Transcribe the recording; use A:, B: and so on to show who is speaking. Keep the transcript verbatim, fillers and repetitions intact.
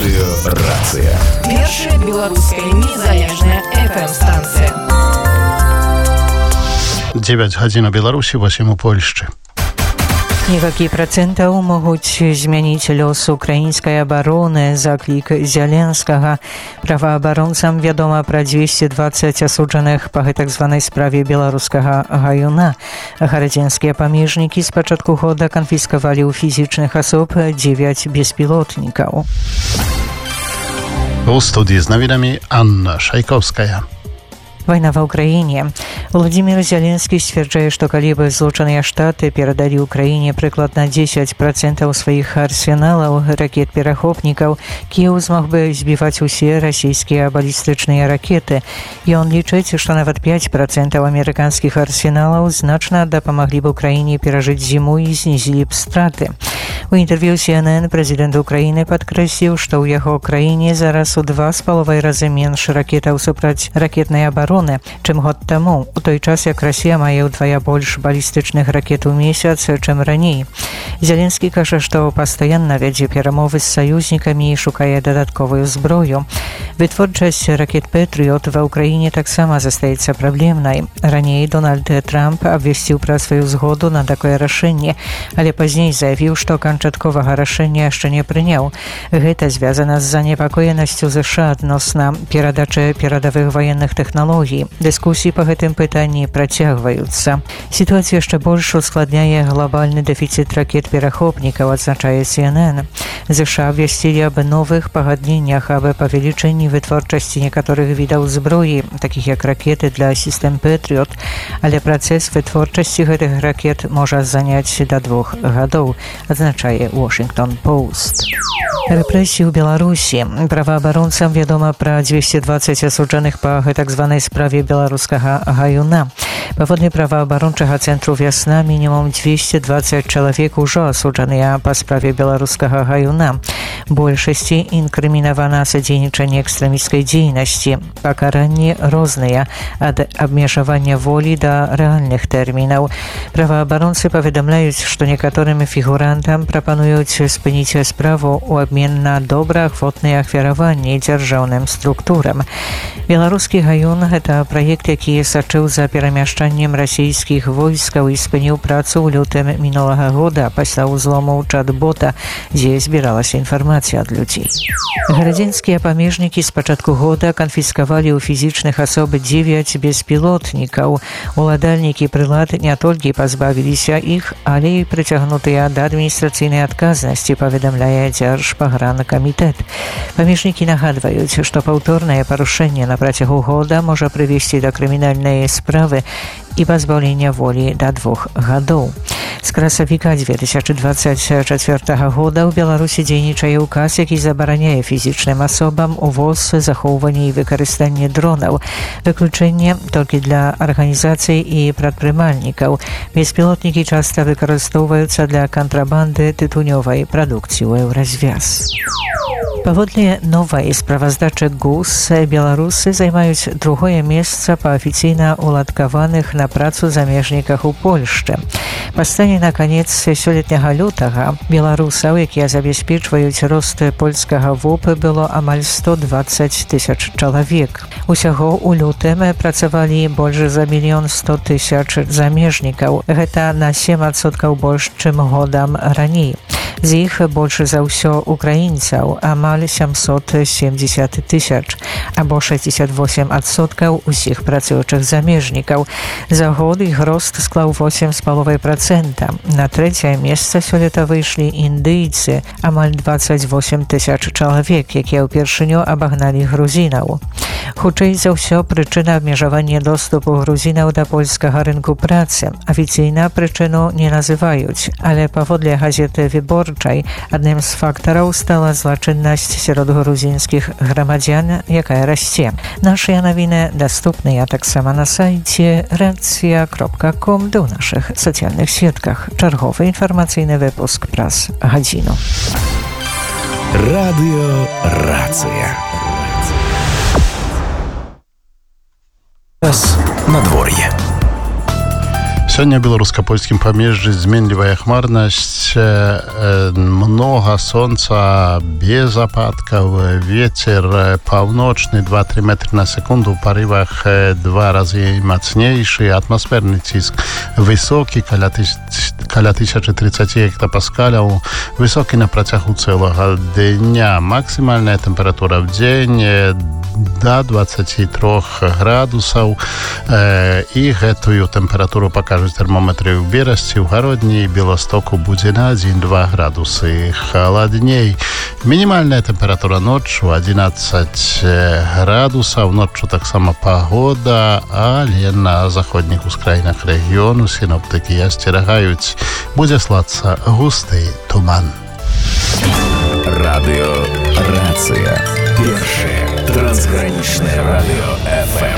A: Радыёрацыя.
B: Першая беларуская незалежная эф эм-станцыя.
C: dziewięć гадзін у Беларусі, восемь у Польшчы.
D: Некалькі працэнтаў могуць змяніць лёс украінскай абароны, заклік Зяленскага. Праваабаронцам вядома пра двести двадцать асуджаных па гэтак званай справе беларускага гаюна. Гарадзенскія памежнікі з пачатку года канфіскавалі ў фізічных асоб dziewięć беспілотнікаў.
C: У студии з навінамі Анна Шайкowskaja.
D: Вайна ва ўкраіне. Владимир Зеленскі сцвярджае, што калі бы злучаныя штаты перадалі ўкраіне прыкладна дзесяць працэнтаў сваіх арсеналаў ракет-перахопнікаў, Кіеў змог бы збіваць усе расійскія балістычныя ракеты. Ён лічыць, што нават пяць працэнтаў амерыканскіх арсеналаў значна дапамаглі б Украіне перажыць зіму і знізілі б страты. У інтэрв'ю Си Эн Эн прэзідэнт Украіны падкрэсліў, што ў яго краіне зараз у два з паловай разы менш ракетаў супраць ракетнай абароны, чым год таму, у той час як Расія мае ўдвая больш балістычных ракет у месяц, чым раней. Зеленскі кажа, што пастаянна вядзе перамовы з саюзнікамі і шукае дадатковую зброю. Вытворчасць ракет «Пэтрыёт» ва ўкраіне таксама застаецца праблемнай. Раней Дональд Трамп абвясціў пра сваю згоду на такое рашэнне, але пазней заявіў, што канчатковага рашэння яшчэ не прыняў. Гэта звязана з занепакоенасцю ЗША адносна перадачы перадавых ваенных тэхналогій. Дыскусіі па гэтым пытанні працягваюцца. Сітуацыя яшчэ больш ускладняе глобальны дэфіцыт ракет-перахопнікаў, адзначае Си Эн Эн. ЗША абвясцілі аб новых пагадненнях аб павелічэнні вытворчасці некаторых відаў зброі, такіх як ракеты для сістэм «Пэтрыёт», але працэс вытворчасці гэтых ракет можа заняць да двух гадоў, адзначае Washington Post. Рэпрэсіі ў Беларусі. Праваабаронцам вядома пра двести двадцать асуджаных па гэтак званай справе беларускага гаюна. Паводле праваабарончага цэнтру «Вясна» мінімум двести двадцать чалавек ужо асуджаныя па справе беларускага гаюна. Большасці інкрымінавана садзейнічанне экстрэмісцкай дзейнасці. Пакаранні розныя, ад абмежавання волі да рэальных тэрмінаў. Праваабаронцы паведамляюць, што некаторым фігурантам прапануюць спыніць справу ў абмен на добраахвотныя ахвяраванні дзяржаўным структурам. Беларускі гаюн – гэта праект, які сачыў за перамяшчаннем расійскіх войскаў і спыніў працу ў лютым мінулага года пасля ўзлому чат-бота, дзе збіралася інфармацыя ад людзей. Гарадзенскія памежнікі з пачатку года канфіскавалі ў фізічных асоб dziewięć беспілотнікаў. Уладальнікі прылад не толькі пазбавіліся іх, але і прыцягнутыя да адміністрацыйнай адказнасці, паведамляе Дзяржпагранкамітэт. Памежнікі нагадваюць, што паўторнае парушэнне на працягу года можа прывесці да крымінальнай справы і пазбаўлення волі да двух гадоў. З красавіка две тысячи двадцать четвёртага года ў Беларусі дзейнічае ўказ, які забараняе фізічным асобам увоз, захоўванне і выкарыстанне дронаў. Выключэнне толькі для арганізацый і прадпрымальнікаў. Беспілотнікі часта выкарыстоўваюцца для кантрабанды тытунёвай прадукцыі ў Еўразвяз. Паводле новай справаздачы ГУС, беларусы займаюць другое месца па афіцыйна уладкаваных на працу замежніках у Польшчы. Па стане на канец сёлетняга лютага беларусаў, якія забяспечваюць рост польскага ВОП, было амаль сто двадцать тысяч чалавек. Усяго ў лютым працавалі больш за мільён сто тысяч замежнікаў. Гэта на сем адсоткаў больш, чым годам раней. З іх больш за ўсё украінцаў, амаль сямсот семьдесят тысяч, або шестьдесят восемь адсоткаў усіх працуючых замежнікаў. За год іх рост склаў восемь з паловай працэнта. На трэцяе месца сёлета выйшлі індыйцы, амаль двадцать восемь тысяч чалавек, якія ўпершыню абагналі грузінаў. Хутчэй за ўсё, прычына абмежавання доступу грузінаў да польскага рынку працы. Афіцыйна прычыну не называюць, але паводле газеты «Выборчай» адным з фактараў стала злачыннасць сярод грузінскіх грамадзян, якая расце. Нашыя навіны даступныя таксама на сайце рэакцыя кропка ком ды ў нашых сацыяльных сетках. Чарговы інфармацыйны выпуск праз гадзіну.
A: Радыёрацыя. Надвор'е.
C: Сегодня в белорусско-польскім памежжы зменлівая хмарнасць, много солнца, без ападкаў, ветер паўночны два-тры метры на секунду, в порывах два разы мацнейшы, атмасферны ціск высокі, каля, тысяч, каля тысяча тридцать гектапаскаляў, высокі на працягу цэлага дня. Максімальная тэмпература в дзень до двадцати трёх градусаў, і гэтую тэмпературу пакажуць тэрмометры ў Берасці, ў Гародні і Беластоку будзе на адзін-два градусы халадней. Мінімальная тэмпература ноччу одиннадцать градусаў, ноччу таксама пагода, але на заходніх ускраінах рэгіёну сіноптыкі асцерагаюць, будзе слацца густы туман.
A: Радио Рация. Першее трансграничное радио эф эм.